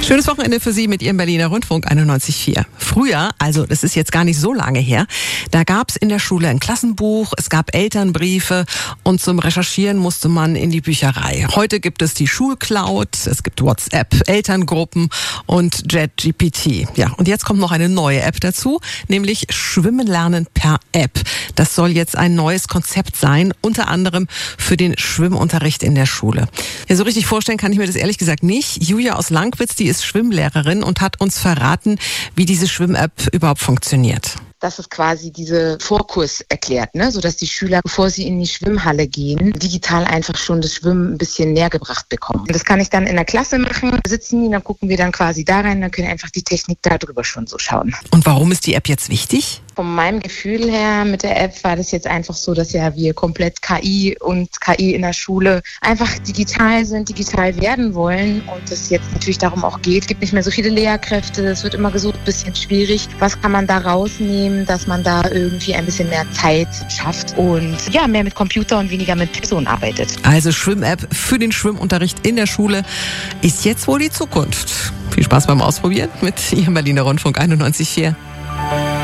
Schönes Wochenende für Sie mit Ihrem Berliner Rundfunk 91.4. Früher, also das ist jetzt gar nicht so lange her, da gab es in der Schule ein Klassenbuch, es gab Elternbriefe und zum Recherchieren musste man in die Bücherei. Heute gibt es die Schulcloud, es gibt WhatsApp, Elterngruppen und JetGPT. Ja, und jetzt kommt noch eine neue App dazu, nämlich Schwimmen lernen per App. Das soll jetzt ein neues Konzept sein, unter anderem für den Schwimmunterricht in der Schule. Ja, so richtig vorstellen kann ich mir das ehrlich gesagt nicht. Julia aus Langwitz, die ist Schwimmlehrerin und hat uns verraten, wie diese Schwimm-App überhaupt funktioniert. Dass es quasi diese Vorkurs erklärt, ne? Sodass die Schüler, bevor sie in die Schwimmhalle gehen, digital einfach schon das Schwimmen ein bisschen näher gebracht bekommen. Das kann ich dann in der Klasse machen, sitzen die, dann gucken wir dann quasi da rein, dann können einfach die Technik darüber schon so schauen. Und warum ist die App jetzt wichtig? Von meinem Gefühl her mit der App war das jetzt einfach so, dass ja wir komplett KI in der Schule einfach digital sind, digital werden wollen und es jetzt natürlich darum auch geht. Es gibt nicht mehr so viele Lehrkräfte, es wird immer gesucht, ein bisschen schwierig. Was kann man da rausnehmen, dass man da irgendwie ein bisschen mehr Zeit schafft und ja, mehr mit Computer und weniger mit Personen arbeitet. Also Schwimm-App für den Schwimmunterricht in der Schule ist jetzt wohl die Zukunft. Viel Spaß beim Ausprobieren mit Ihrem Berliner Rundfunk 91.4.